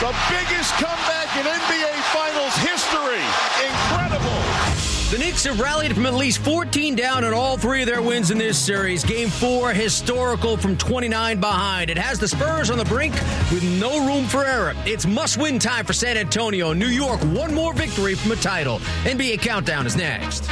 The biggest comeback in NBA Finals history. Incredible. The Knicks have rallied from at least 14 down in all three of their wins in this series. Game 4, historical from 29 behind. It has the Spurs on the brink with no room for error. It's must-win time for San Antonio. New York, one more victory from a title. NBA Countdown is next.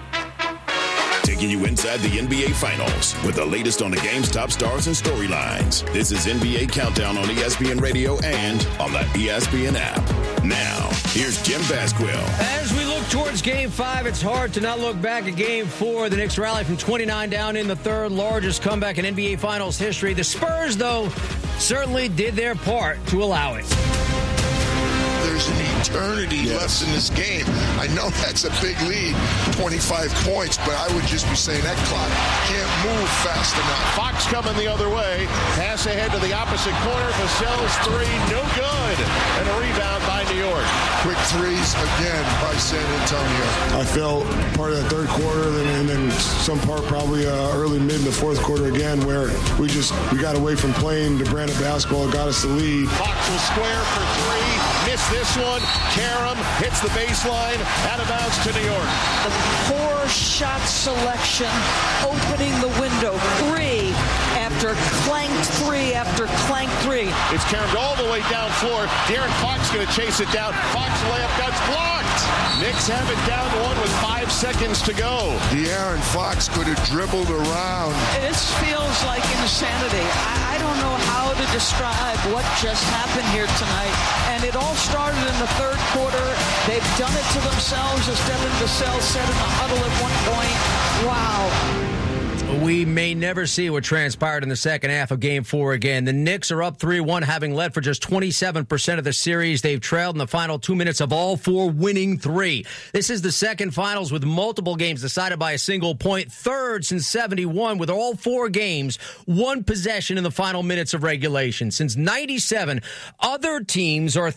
Taking you inside the NBA Finals with the latest on the game's top stars and storylines. This is NBA Countdown on ESPN Radio and on the ESPN app. Now, here's Jim Basquill. As we look towards Game 5, it's hard to not look back at Game 4. The Knicks rally from 29 down in the third, largest comeback in NBA Finals history. The Spurs, though, certainly did their part to allow it. There's an eternity left in this game. I know that's a big lead, 25 points, but I would just be saying that clock can't move fast enough. Fox coming the other way. Pass ahead to the opposite corner. Vassell's three, no good. And a rebound by New York. Quick threes again by San Antonio. I felt part of the third quarter and then some part probably early, mid in the fourth quarter again where we got away from playing the brand of basketball, got us the lead. Fox will square for three. Missed this one. Karam hits the baseline. Out of bounds to New York. The poor shot selection opening the window. Three after clanked three after clanked three. It's Karam all the way down floor. De'Aaron Fox going to chase it down. Fox layup got blocked. Knicks have it down one with 5 seconds to go. De'Aaron Fox could have dribbled around. This feels like insanity. I don't know how to describe what just happened here tonight. And it all started in the third quarter. They've done it to themselves, as Devin Vassell said in the huddle at one point. Wow. We may never see what transpired in the second half of Game 4 again. The Knicks are up 3-1, having led for just 27% of the series. They've trailed in the final 2 minutes of all four, winning 3. This is the second finals with multiple games decided by a single point. Third since 71 with all 4 games, 1 possession in the final minutes of regulation. Since 97, other teams are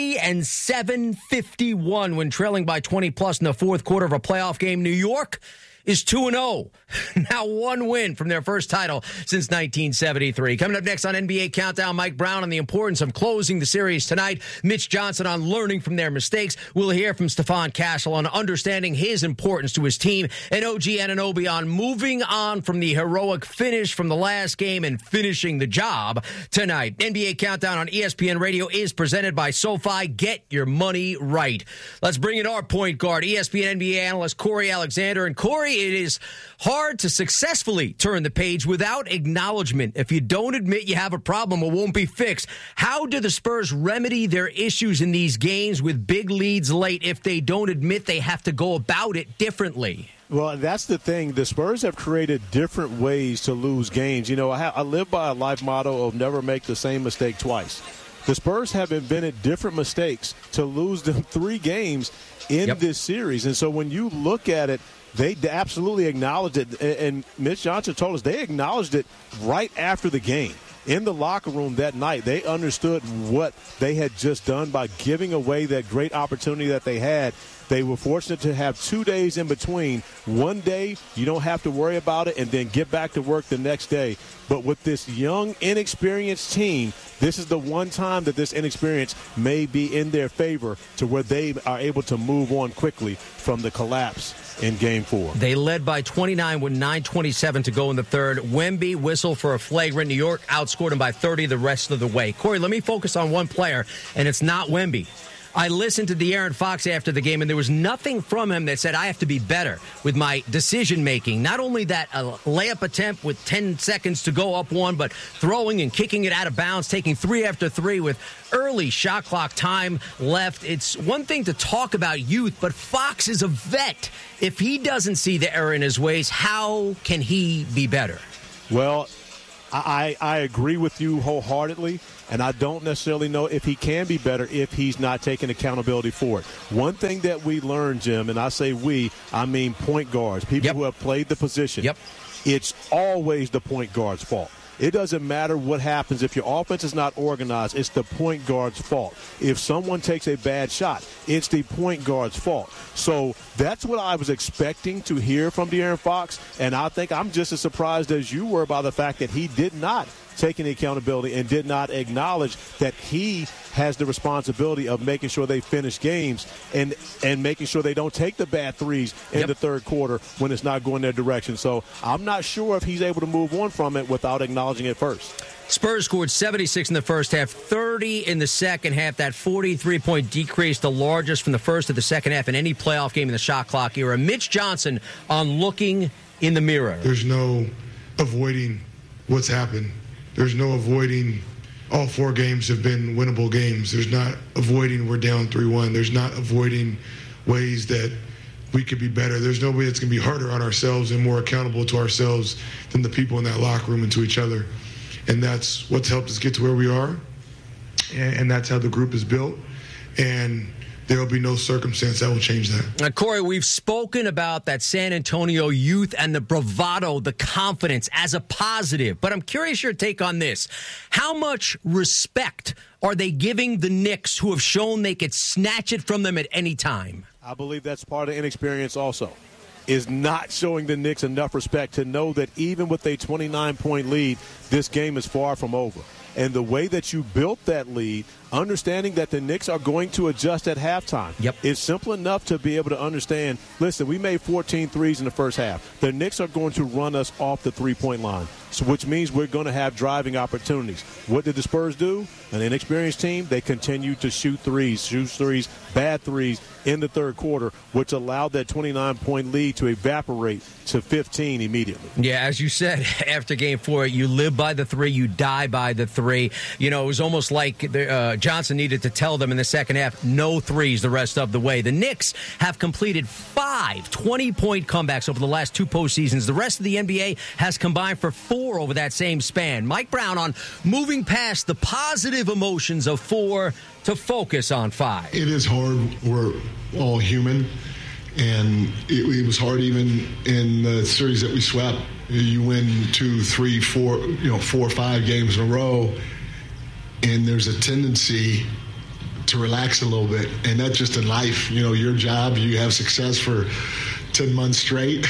3-7-51 when trailing by 20+ in the fourth quarter of a playoff game. New York is 2-0. Now 1 win from their first title since 1973. Coming up next on NBA Countdown, Mike Brown on the importance of closing the series tonight. Mitch Johnson on learning from their mistakes. We'll hear from Stephon Castle on understanding his importance to his team. And OG Anunoby on moving on from the heroic finish from the last game and finishing the job tonight. NBA Countdown on ESPN Radio is presented by SoFi. Get your money right. Let's bring in our point guard, ESPN NBA analyst Corey Alexander. And Corey, it is hard to successfully turn the page without acknowledgement. If you don't admit you have a problem, it won't be fixed. How do the Spurs remedy their issues in these games with big leads late if they don't admit they have to go about it differently? Well, that's the thing. The Spurs have created different ways to lose games. You know, I live by a life motto of never make the same mistake twice. The Spurs have invented different mistakes to lose them 3 games in this series. And so when you look at it, they absolutely acknowledged it. And Mitch Johnson told us they acknowledged it right after the game. In the locker room that night, they understood what they had just done by giving away that great opportunity that they had. They were fortunate to have 2 days in between. One day, you don't have to worry about it, and then get back to work the next day. But with this young, inexperienced team, this is the one time that this inexperience may be in their favor to where they are able to move on quickly from the collapse in Game 4. They led by 29 with 9:27 to go in the third. Wemby whistled for a flagrant. New York outscored him by 30 the rest of the way. Corey, let me focus on one player, and it's not Wemby. I listened to De'Aaron Fox after the game, and there was nothing from him that said, I have to be better with my decision-making. Not only that, a layup attempt with 10 seconds to go up 1, but throwing and kicking it out of bounds, taking 3 after 3 with early shot clock time left. It's one thing to talk about youth, but Fox is a vet. If he doesn't see the error in his ways, how can he be better? Well, I agree with you wholeheartedly, and I don't necessarily know if he can be better if he's not taking accountability for it. One thing that we learned, Jim, and I say we, I mean point guards, people who have played the position, it's always the point guard's fault. It doesn't matter what happens. If your offense is not organized, it's the point guard's fault. If someone takes a bad shot, it's the point guard's fault. So that's what I was expecting to hear from De'Aaron Fox, and I think I'm just as surprised as you were by the fact that he did not taking the accountability and did not acknowledge that he has the responsibility of making sure they finish games and making sure they don't take the bad threes in the third quarter when it's not going their direction. So I'm not sure if he's able to move on from it without acknowledging it first. Spurs scored 76 in the first half, 30 in the second half. That 43-point decrease, the largest from the first to the second half in any playoff game in the shot clock era. Mitch Johnson on looking in the mirror. There's no avoiding what's happened. There's no avoiding all 4 games have been winnable games. There's not avoiding we're down 3-1. There's not avoiding ways that we could be better. There's no way that's going to be harder on ourselves and more accountable to ourselves than the people in that locker room and to each other. And that's what's helped us get to where we are. And that's how the group is built. And there will be no circumstance that will change that. Now, Corey, we've spoken about that San Antonio youth and the bravado, the confidence as a positive. But I'm curious your take on this. How much respect are they giving the Knicks, who have shown they could snatch it from them at any time? I believe that's part of inexperience also, is not showing the Knicks enough respect to know that even with a 29-point lead, this game is far from over. And the way that you built that lead, understanding that the Knicks are going to adjust at halftime. It's simple enough to be able to understand, listen, we made 14 threes in the first half. The Knicks are going to run us off the three-point line, so which means we're going to have driving opportunities. What did the Spurs do? An inexperienced team, they continued to shoot threes, bad threes in the third quarter, which allowed that 29-point lead to evaporate to 15 immediately. Yeah, as you said, after Game 4, you live by the three, you die by the three. You know, it was almost like Johnson needed to tell them in the second half, no threes the rest of the way. The Knicks have completed 5 20-point comebacks over the last 2 postseasons. The rest of the NBA has combined for 4 over that same span. Mike Brown on moving past the positive emotions of 4 to focus on 5. It is hard. We're all human. And it was hard even in the series that we swept. You win 2, 3, 4, 4 or 5 games in a row, and there's a tendency to relax a little bit. And that's just in life. Your job, you have success for 10 months straight.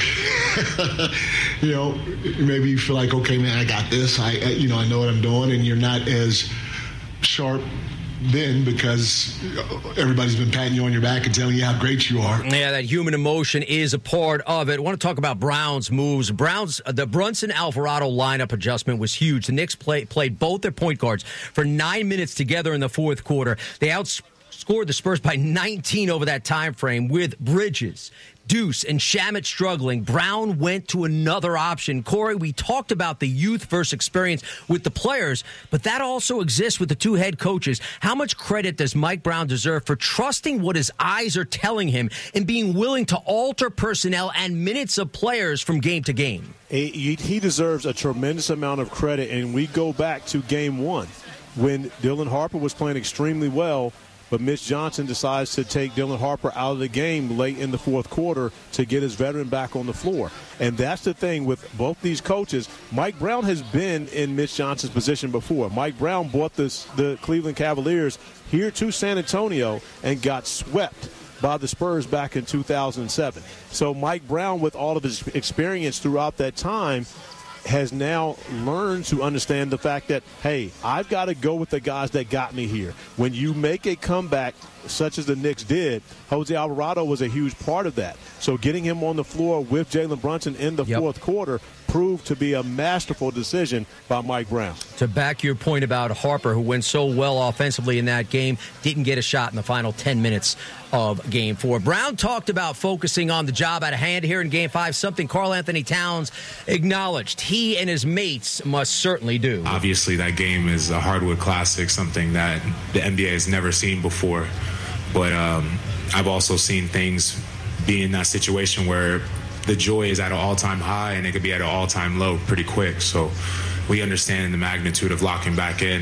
Maybe you feel like, okay, man, I got this. I know what I'm doing, and you're not as sharp then because everybody's been patting you on your back and telling you how great you are. Yeah, that human emotion is a part of it. I want to talk about Brown's moves. The Brunson-Alvarado lineup adjustment was huge. The Knicks played both their point guards for 9 minutes together in the fourth quarter. They outscored the Spurs by 19 over that time frame with Bridges, Deuce, and Shamet struggling. Brown went to another option. Corey, we talked about the youth versus experience with the players, but that also exists with the 2 head coaches. How much credit does Mike Brown deserve for trusting what his eyes are telling him and being willing to alter personnel and minutes of players from game to game? He deserves a tremendous amount of credit, and we go back to Game 1 when Dylan Harper was playing extremely well, but Mitch Johnson decides to take Dylan Harper out of the game late in the fourth quarter to get his veteran back on the floor. And that's the thing with both these coaches. Mike Brown has been in Mitch Johnson's position before. Mike Brown brought the Cleveland Cavaliers here to San Antonio and got swept by the Spurs back in 2007. So Mike Brown, with all of his experience throughout that time, has now learned to understand the fact that, hey, I've got to go with the guys that got me here. When you make a comeback such as the Knicks did, Jose Alvarado was a huge part of that. So getting him on the floor with Jalen Brunson in the fourth quarter proved to be a masterful decision by Mike Brown. To back your point about Harper, who went so well offensively in that game, didn't get a shot in the final 10 minutes of Game 4. Brown talked about focusing on the job at hand here in Game 5, something Karl Anthony Towns acknowledged he and his mates must certainly do. Obviously, that game is a hardwood classic, something that the NBA has never seen before. But I've also seen things be in that situation where the joy is at an all-time high and it could be at an all-time low pretty quick. So we understand the magnitude of locking back in.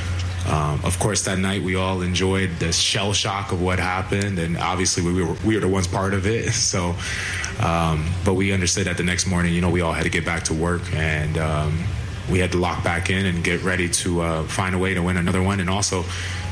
Of course, that night we all enjoyed the shell shock of what happened, and obviously we were the ones part of it. So, but we understood that the next morning, we all had to get back to work, and we had to lock back in and get ready to find a way to win another one. And also,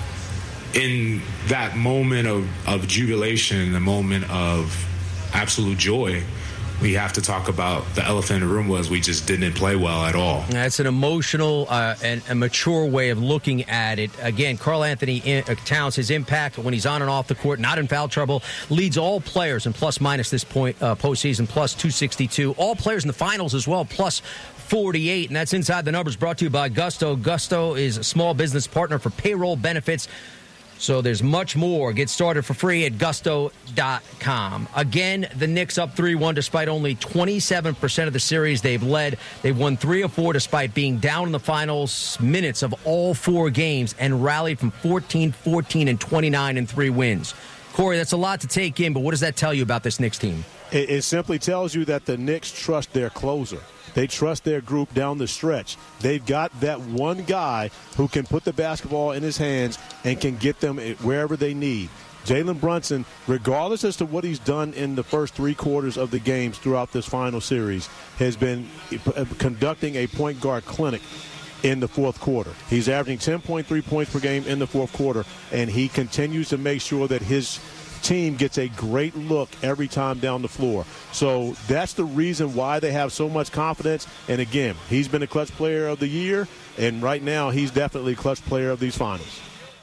in that moment of jubilation, the moment of absolute joy, we have to talk about the elephant in the room was we just didn't play well at all. That's an emotional and a mature way of looking at it. Again, Karl Anthony Towns, his impact when he's on and off the court, not in foul trouble, leads all players in plus-minus this point postseason, plus 262. All players in the finals as well, plus 48. And that's Inside the Numbers, brought to you by Gusto. Gusto is a small business partner for payroll benefits. So there's much more. Get started for free at gusto.com. Again, the Knicks up 3-1 despite only 27% of the series they've led. They've won 3 of 4 despite being down in the finals minutes of all 4 games and rallied from 14, 14, and 29 in 3 wins. Corey, that's a lot to take in, but what does that tell you about this Knicks team? It simply tells you that the Knicks trust their closer. They trust their group down the stretch. They've got that one guy who can put the basketball in his hands and can get them wherever they need. Jalen Brunson, regardless as to what he's done in the first 3 quarters of the games throughout this final series, has been conducting a point guard clinic in the fourth quarter. He's averaging 10.3 points per game in the fourth quarter, and he continues to make sure that his team gets a great look every time down the floor. So that's the reason why they have so much confidence. And again, he's been a clutch player of the year, and right now he's definitely clutch player of these finals.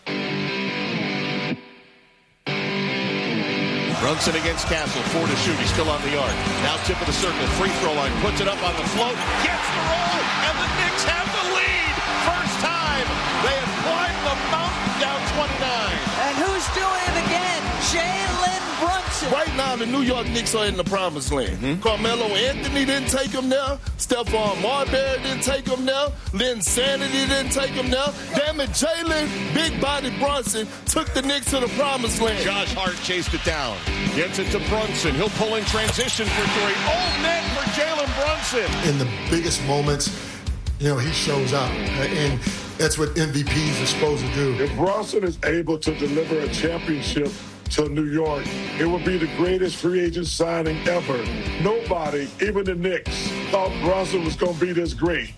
Brunson against Castle, 4 to shoot. He's still on the arc. Now tip of the circle, free throw line, puts it up on the float, gets the roll, and the Knicks have the lead. First time they have climbed the mountain down 29. And who's doing it again? Jalen Brunson. Right now, the New York Knicks are in the promised land. Carmelo Anthony didn't take him there. Stephon Marbury didn't take him there. Lynn Sanity didn't take him there. Damn it, Jalen Big Body Brunson took the Knicks to the promised land. Josh Hart chased it down. Gets it to Brunson. He'll pull in transition for 3. Oh, net for Jalen Brunson. In the biggest moments, he shows up. And that's what MVPs are supposed to do. If Brunson is able to deliver a championship to New York, it would be the greatest free agent signing ever. Nobody, even the Knicks, thought Brunson was going to be this great.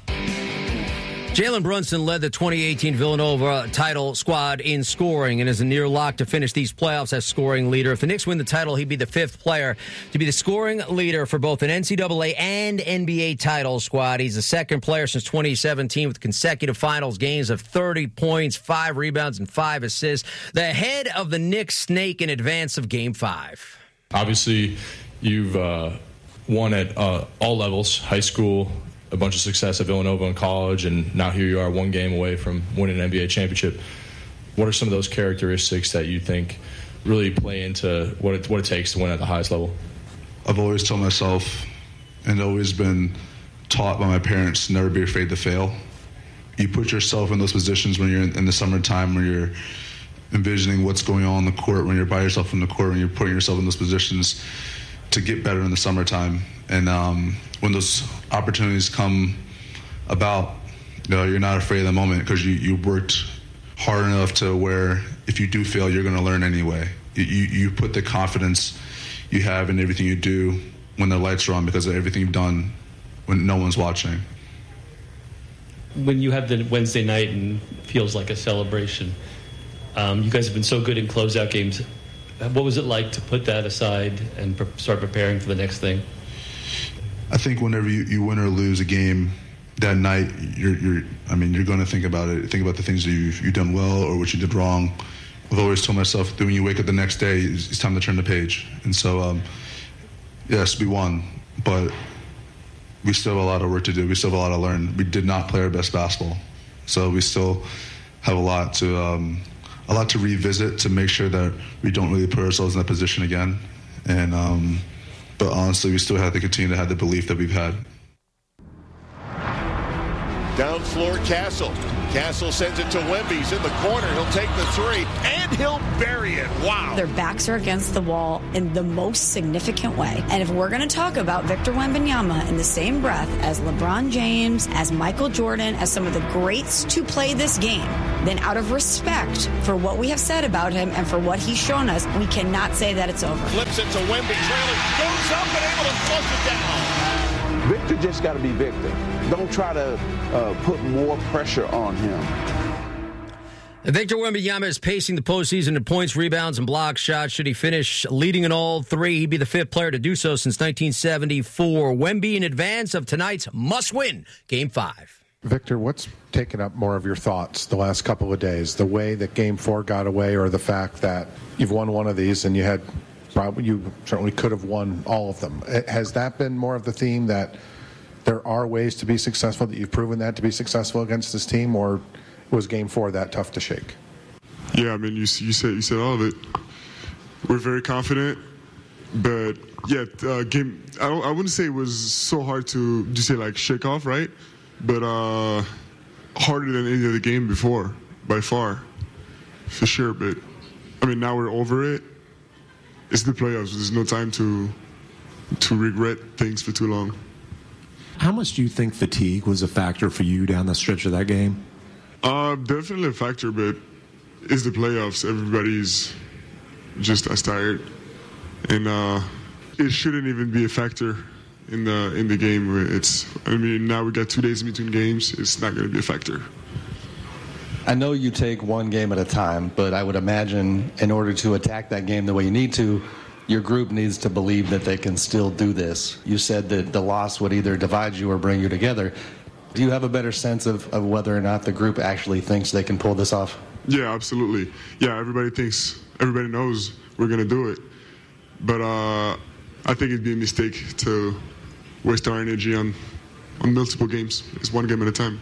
Jalen Brunson led the 2018 Villanova title squad in scoring and is a near lock to finish these playoffs as scoring leader. If the Knicks win the title, he'd be the 5th player to be the scoring leader for both an NCAA and NBA title squad. He's the 2nd player since 2017 with consecutive finals games of 30 points, 5 rebounds, and 5 assists. The head of the Knicks snake in advance of Game 5. Obviously, you've won at all levels, high school, a bunch of success at Villanova in college, and now here you are 1 game away from winning an NBA championship. What are some of those characteristics that you think really play into what it takes to win at the highest level? I've always told myself, and always been taught by my parents, never be afraid to fail. You put yourself in those positions when you're in the summertime, when you're envisioning what's going on the court, when you're by yourself in the court, when you're putting yourself in those positions to get better in the summertime. And when those opportunities come about, you're not afraid of the moment because you worked hard enough to where if you do fail, you're going to learn anyway. You put the confidence you have in everything you do when the lights are on because of everything you've done when no one's watching. When you have the Wednesday night and feels like a celebration, you guys have been so good in closeout games. What was it like to put that aside and start preparing for the next thing? I think whenever you win or lose a game that night, you're going to think about it. Think about the things that you've done well or what you did wrong. I've always told myself that when you wake up the next day, it's time to turn the page. And so, yes, we won, but we still have a lot of work to do. We still have a lot to learn. We did not play our best basketball, so we still have a lot to revisit to make sure that we don't really put ourselves in that position again. And but honestly, we still have to continue to have the belief that we've had. Down floor, Castle. Castle sends it to Wemby. He's in the corner. He'll take the 3, and he'll bury it. Wow. Their backs are against the wall in the most significant way. And if we're going to talk about Victor Wembanyama in the same breath as LeBron James, as Michael Jordan, as some of the greats to play this game, then out of respect for what we have said about him and for what he's shown us, we cannot say that it's over. Flips it to Wemby, trailing, goes up and able to flush it down. Victor just got to be Victor. Don't try to put more pressure on him. Victor Wembanyama is pacing the postseason in points, rebounds, and block shots. Should he finish leading in all three, he'd be the fifth player to do so since 1974. Wemby in advance of tonight's must-win Game 5. Victor, what's taken up more of your thoughts the last couple of days? The way that Game 4 got away, or the fact that you've won one of these and you certainly could have won all of them? Has that been more of the theme, that there are ways to be successful, that you've proven that to be successful against this team, or was Game 4 that tough to shake? Yeah, I mean, you said all of it. We're very confident, but yeah, game. I wouldn't say it was so hard to just say like shake off, right? But harder than any other game before, by far, for sure. But I mean, now we're over it. It's the playoffs. There's no time to regret things for too long. How much do you think fatigue was a factor for you down the stretch of that game? Definitely a factor, but it's the playoffs. Everybody's just as tired, and it shouldn't even be a factor in the game. Now we got 2 days in between games. It's not going to be a factor. I know you take one game at a time, but I would imagine in order to attack that game the way you need to, your group needs to believe that they can still do this. You said that the loss would either divide you or bring you together. Do you have a better sense of whether or not the group actually thinks they can pull this off? Yeah, absolutely. Yeah, everybody knows we're going to do it. But I think it'd be a mistake to waste our energy on multiple games. It's one game at a time.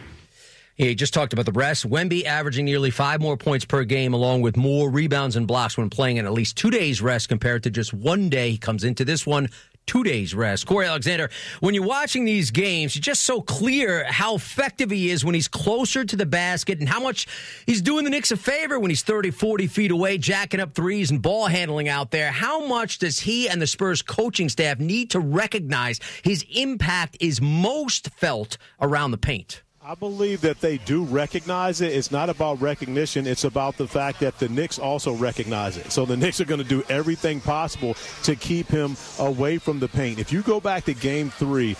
He just talked about the rest. Wemby averaging nearly 5 more points per game, along with more rebounds and blocks when playing in at least 2 days rest compared to just 1 day. He comes into this one 2 days rest. Corey Alexander, when you're watching these games, it's just so clear how effective he is when he's closer to the basket and how much he's doing the Knicks a favor when he's 30, 40 feet away, jacking up threes and ball handling out there. How much does he and the Spurs coaching staff need to recognize his impact is most felt around the paint? I believe that they do recognize it. It's not about recognition. It's about the fact that the Knicks also recognize it. So the Knicks are going to do everything possible to keep him away from the paint. If you go back to Game 3,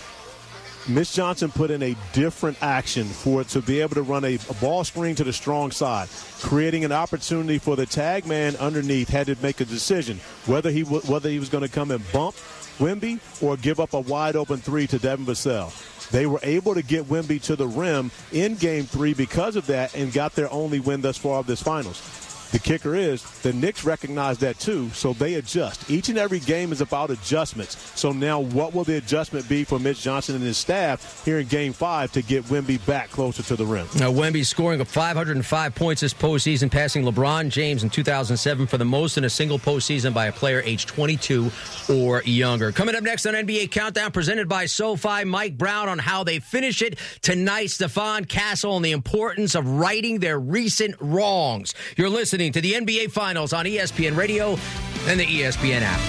Mitch Johnson put in a different action for it to be able to run a ball screen to the strong side, creating an opportunity for the tag man underneath had to make a decision whether he was going to come and bump Wemby or give up a wide-open three to Devin Vassell. They were able to get Wemby to the rim in Game 3 because of that and got their only win thus far of this finals. The kicker is the Knicks recognize that too, so they adjust. Each and every game is about adjustments. So now what will the adjustment be for Mitch Johnson and his staff here in Game 5 to get Wemby back closer to the rim? Now, Wemby scoring 505 points this postseason, passing LeBron James in 2007 for the most in a single postseason by a player aged 22 or younger. Coming up next on NBA Countdown, presented by SoFi, Mike Brown on how they finish it tonight. Stephon Castle on the importance of righting their recent wrongs. You're listening to the NBA Finals on ESPN Radio and the ESPN app.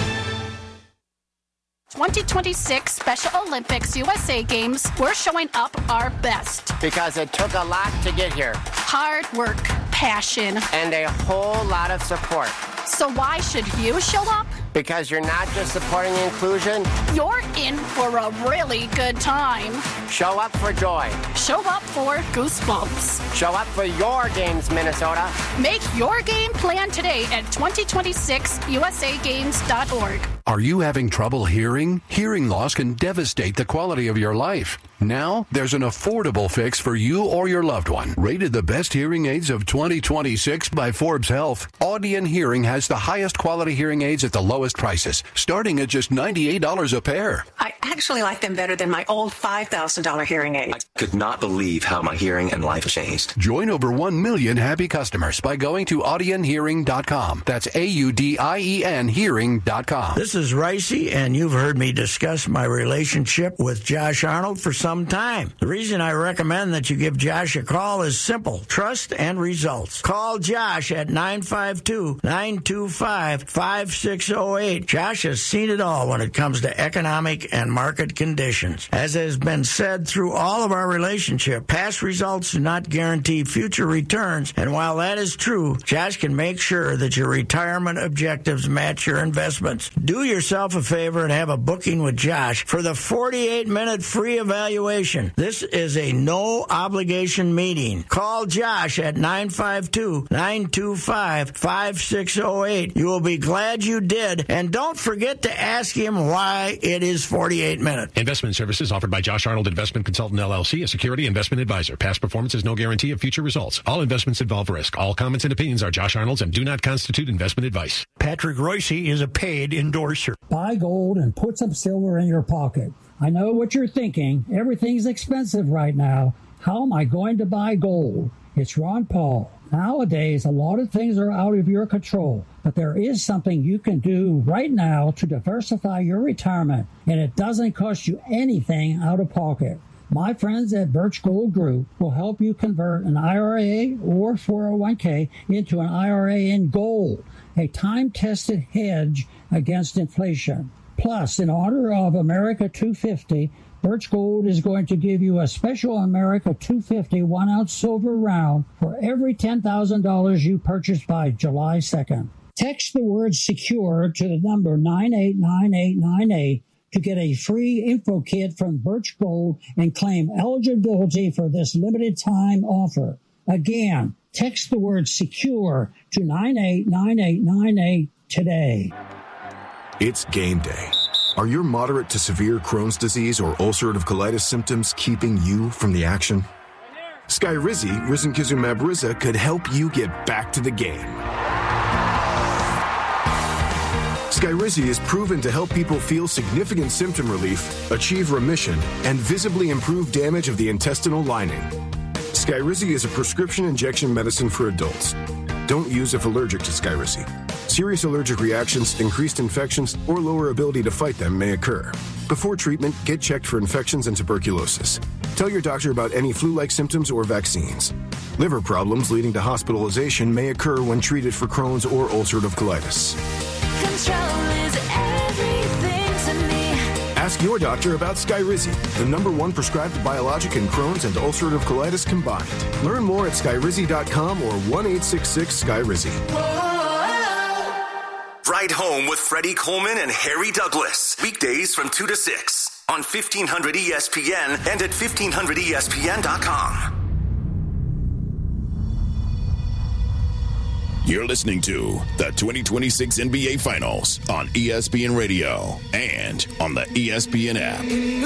2026 Special Olympics USA Games, we're showing up our best. Because it took a lot to get here. Hard work, passion, and a whole lot of support. So why should you show up? Because you're not just supporting inclusion. You're in for a really good time. Show up for joy. Show up for goosebumps. Show up for your games, Minnesota. Make your game plan today at 2026usagames.org. Are you having trouble hearing? Hearing loss can devastate the quality of your life. Now, there's an affordable fix for you or your loved one. Rated the best hearing aids of 2026 by Forbes Health, Audion Hearing has the highest quality hearing aids at the lowest prices, starting at just $98 a pair. I actually like them better than my old $5,000 hearing aid. I could not believe how my hearing and life changed. Join over 1 million happy customers by going to audionhearing.com. That's AUDIEN hearing.com. This is Ricey, and you've heard me discuss my relationship with Josh Arnold for some time. The reason I recommend that you give Josh a call is simple: trust and results. Call Josh at 952-925-5608. Josh has seen it all when it comes to economic and market conditions. As has been said through all of our relationship, past results do not guarantee future returns, and while that is true, Josh can make sure that your retirement objectives match your investments. Do yourself a favor and have a booking with Josh for the 48-minute free evaluation. This is a no-obligation meeting. Call Josh at 952-925-5608. You will be glad you did. And don't forget to ask him why it is 48 minutes. Investment services offered by Josh Arnold Investment Consultant, LLC, a security investment advisor. Past performance is no guarantee of future results. All investments involve risk. All comments and opinions are Josh Arnold's and do not constitute investment advice. Patrick Royce is a paid endorser. Buy gold and put some silver in your pocket. I know what you're thinking. Everything's expensive right now. How am I going to buy gold? It's Ron Paul. Nowadays, a lot of things are out of your control, but there is something you can do right now to diversify your retirement, and it doesn't cost you anything out of pocket. My friends at Birch Gold Group will help you convert an IRA or 401k into an IRA in gold, a time-tested hedge against inflation. Plus, in honor of America 250, Birch Gold is going to give you a special America 250 1-ounce silver round for every $10,000 you purchase by July 2nd. Text the word SECURE to the number 989898 to get a free info kit from Birch Gold and claim eligibility for this limited time offer. Again, text the word SECURE to 989898 today. It's game day. Are your moderate to severe Crohn's disease or ulcerative colitis symptoms keeping you from the action? Skyrizi, risankizumab Riza, could help you get back to the game. Skyrizi is proven to help people feel significant symptom relief, achieve remission, and visibly improve damage of the intestinal lining. Skyrizi is a prescription injection medicine for adults. Don't use if allergic to Skyrizi. Serious allergic reactions, increased infections, or lower ability to fight them may occur. Before treatment, get checked for infections and tuberculosis. Tell your doctor about any flu-like symptoms or vaccines. Liver problems leading to hospitalization may occur when treated for Crohn's or ulcerative colitis. Control is everything to me. Ask your doctor about Skyrizi, the #1 prescribed biologic in Crohn's and ulcerative colitis combined. Learn more at skyrizi.com or 1-866-SKYRIZI. Ride Home with Freddie Coleman and Harry Douglas. Weekdays from 2 to 6 on 1500 ESPN and at 1500ESPN.com. You're listening to the 2026 NBA Finals on ESPN Radio and on the ESPN app.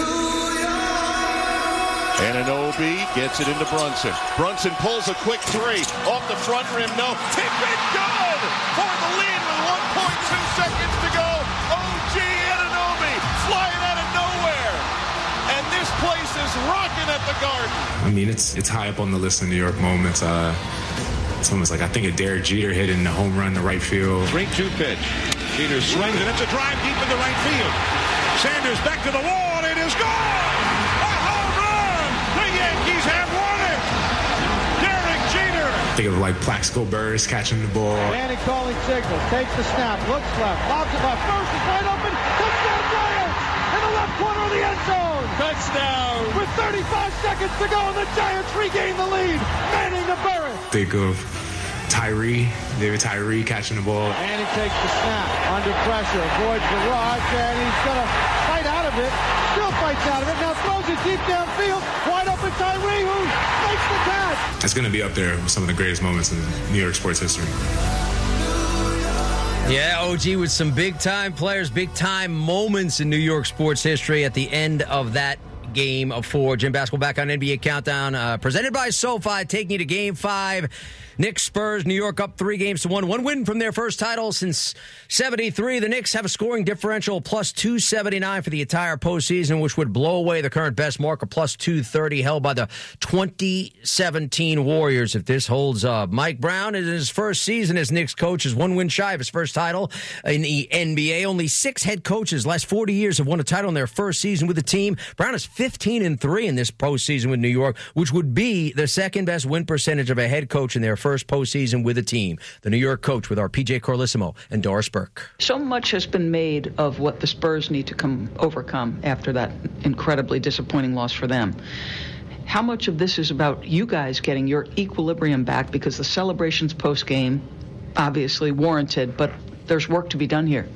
Anunoby gets it into Brunson. Brunson pulls a quick three. Off the front rim, no. Tip it, good! For the lead with 1.2 seconds to go. OG Anunoby flying out of nowhere. And this place is rocking at the Garden. I mean, it's high up on the list of New York moments. It's almost like I think a Derek Jeter hitting the home run to right field. 3-2 pitch. Jeter swings, and it's a drive deep into right field. Sanders back to the wall, and it is gone! A home run! The Yankees have won it! Derek Jeter! Think of like Plaxico Burress catching the ball. Manning calling signal, takes the snap, looks left, lobs it left, first is wide open, touchdown Giants! In the left corner of the end zone! Touchdown! With 35 seconds to go, and the Giants regain the lead! Manning to Burress! Think of David Tyree catching the ball. And he takes the snap under pressure, avoids the rush, and he's going to fight out of it. Still fights out of it. Now throws it deep downfield. Wide open Tyree, who makes the catch. It's going to be up there with some of the greatest moments in New York sports history. Yeah, OG with some big-time players, big-time moments in New York sports history at the end of that Game of 4. Jim Basketball back on NBA Countdown, presented by SoFi, taking you to Game 5. Knicks, Spurs, New York up 3-1. One win from their first title since 73. The Knicks have a scoring differential plus 279 for the entire postseason, which would blow away the current best mark of plus 230 held by the 2017 Warriors if this holds up. Mike Brown, in his first season as Knicks coach, is 1 win shy of his first title in the NBA. Only 6 head coaches last 40 years have won a title in their first season with the team. Brown is 15-3 in this postseason with New York, which would be the second best win percentage of a head coach in their first postseason with a team. The New York coach with our PJ Carlissimo and Doris Burke. So much has been made of what the Spurs need to overcome after that incredibly disappointing loss for them. How much of this is about you guys getting your equilibrium back, because the celebrations post-game obviously warranted, but there's work to be done here?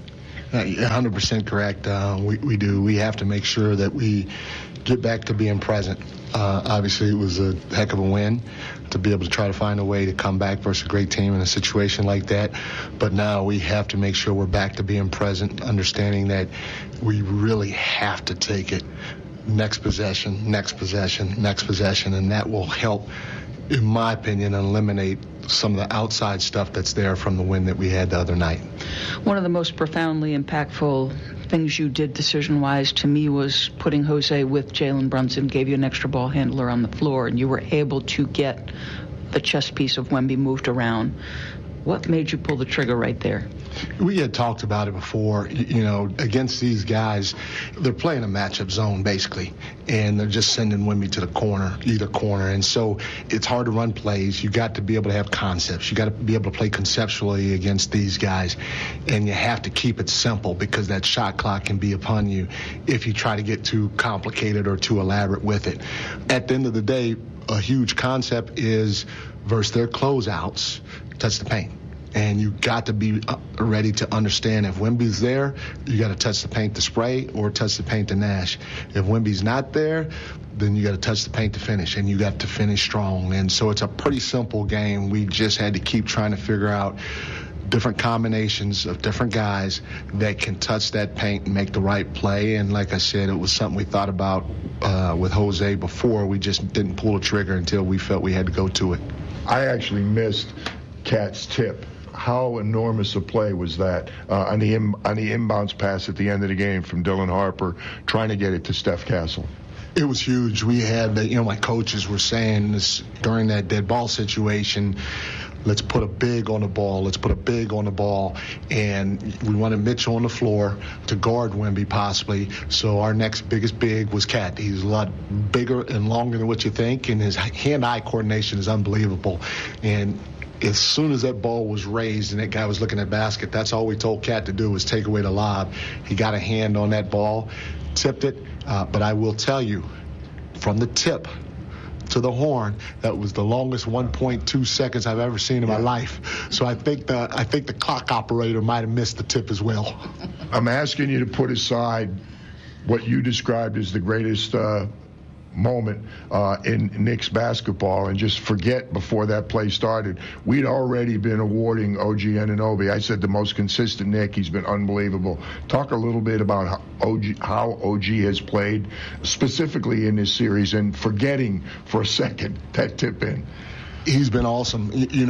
100% correct. We do. We have to make sure that we get back to being present. Obviously, it was a heck of a win to be able to try to find a way to come back versus a great team in a situation like that. But now we have to make sure we're back to being present, understanding that we really have to take it next possession, next possession, next possession, and that will help, in my opinion, eliminate some of the outside stuff that's there from the win that we had the other night. One of the most profoundly impactful things you did decision-wise to me was putting Jose with Jalen Brunson, gave you an extra ball handler on the floor, and you were able to get the chess piece of Wemby moved around. What made you pull the trigger right there? We had talked about it before. Against these guys, they're playing a matchup zone, basically, and they're just sending Wemby to the corner, either corner. And so it's hard to run plays. You got to be able to have concepts. You got to be able to play conceptually against these guys, and you have to keep it simple because that shot clock can be upon you if you try to get too complicated or too elaborate with it. At the end of the day, a huge concept is versus their closeouts, touch the paint. And you got to be ready to understand if Wemby's there, you got to touch the paint to spray or touch the paint to Nash. If Wemby's not there, then you got to touch the paint to finish, and you got to finish strong. And so it's a pretty simple game. We just had to keep trying to figure out different combinations of different guys that can touch that paint and make the right play. And like I said, it was something we thought about with Jose before. We just didn't pull the trigger until we felt we had to go to it. I actually missed Cat's tip. How enormous a play was that on the inbounds pass at the end of the game from Dylan Harper, trying to get it to Steph Castle? It was huge. We had, my coaches were saying this during that dead ball situation. Let's put a big on the ball. Let's put a big on the ball. And we wanted Mitchell on the floor to guard Wemby possibly. So our next biggest big was Cat. He's a lot bigger and longer than what you think, and his hand-eye coordination is unbelievable. And as soon as that ball was raised and that guy was looking at basket, that's all we told Cat to do was take away the lob. He got a hand on that ball, tipped it. But I will tell you, from the tip to the horn, that was the longest 1.2 seconds I've ever seen in my life. So I think the clock operator might have missed the tip as well. I'm asking you to put aside what you described as the greatest moment in Knicks basketball and just forget before that play started. We'd already been awarding OG Anunoby. I said the most consistent Knick. He's been unbelievable. Talk a little bit about how OG has played specifically in this series and forgetting for a second that tip in. He's been awesome.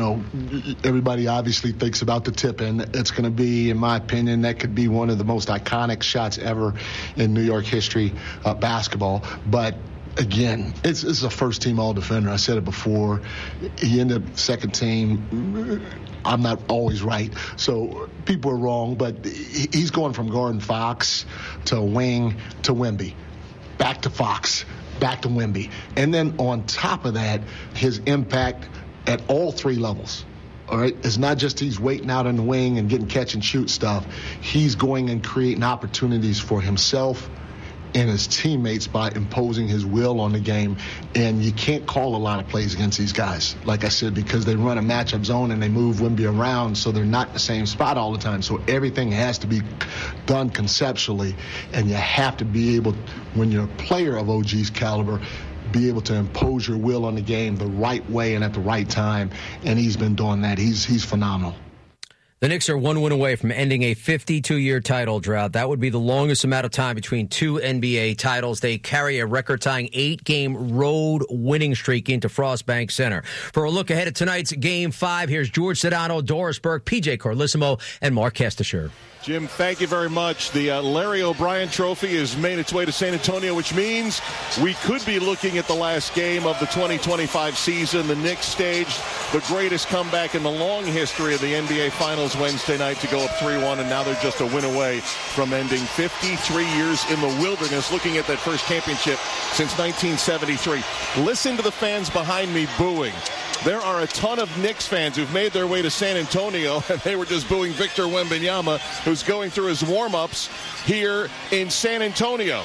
Everybody obviously thinks about the tip-in. It's going to be, in my opinion, that could be one of the most iconic shots ever in New York history basketball. But again, it's a first-team all-defender. I said it before. He ended up second team. I'm not always right, so people are wrong. But he's going from guarding Fox to wing to Wemby, back to Fox, back to Wemby. And then on top of that, his impact at all three levels. All right, it's not just he's waiting out in the wing and getting catch and shoot stuff. He's going and creating opportunities for himself and his teammates by imposing his will on the game. And you can't call a lot of plays against these guys, like I said, because they run a matchup zone and they move Wemby around, so they're not in the same spot all the time. So everything has to be done conceptually, and you have to be able, when you're a player of OG's caliber, be able to impose your will on the game the right way and at the right time. And he's been doing that. He's phenomenal. The Knicks are one win away from ending a 52-year title drought. That would be the longest amount of time between two NBA titles. They carry a record-tying 8-game road winning streak into Frost Bank Center. For a look ahead at tonight's Game 5, here's George Sedano, Doris Burke, PJ Carlissimo, and Mark Kestisher. Jim, thank you very much. The Larry O'Brien Trophy has made its way to San Antonio, which means we could be looking at the last game of the 2025 season. The Knicks staged the greatest comeback in the long history of the NBA Finals Wednesday night to go up 3-1, and now they're just a win away from ending 53 years in the wilderness, looking at that first championship since 1973. Listen to the fans behind me booing. There are a ton of Knicks fans who've made their way to San Antonio, and they were just booing Victor Wembanyama, who's going through his warm-ups here in San Antonio.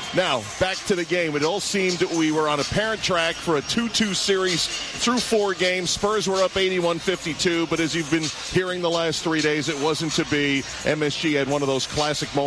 Now, back to the game. It all seemed that we were on a parent track for a 2-2 series through 4 games. Spurs were up 81-52, but as you've been hearing the last 3 days, it wasn't to be. MSG had one of those classic moments